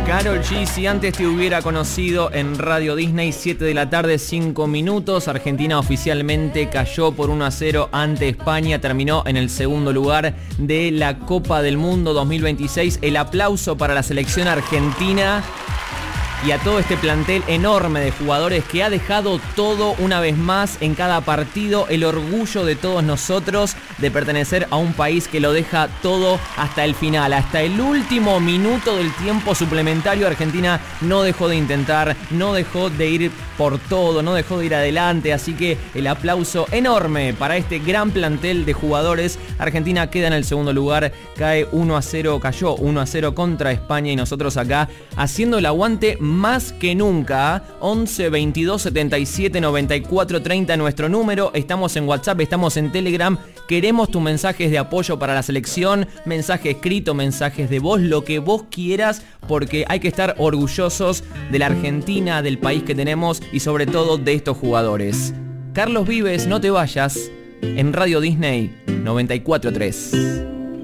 Karol G, si antes te hubiera conocido en Radio Disney, 7 de la tarde, 5 minutos. Argentina oficialmente cayó por 1-0 ante España. Terminó en el segundo lugar de la Copa del Mundo 2026. El aplauso para la selección argentina y a todo este plantel enorme de jugadores que ha dejado todo una vez más en cada partido. El orgullo de todos nosotros de pertenecer a un país que lo deja todo hasta el final, hasta el último minuto del tiempo suplementario. Argentina no dejó de intentar, no dejó de ir por todo, no dejó de ir adelante, así que el aplauso enorme para este gran plantel de jugadores. Argentina queda en el segundo lugar, cayó 1-0 contra España y nosotros acá haciendo el aguante más que nunca. 11 22 77 94 30 nuestro número. Estamos en WhatsApp, estamos en Telegram. Queremos tus mensajes de apoyo para la selección, mensaje escrito, mensajes de voz, lo que vos quieras, porque hay que estar orgullosos de la Argentina, del país que tenemos y sobre todo de estos jugadores. Carlos Vives, no te vayas, en Radio Disney 94.3.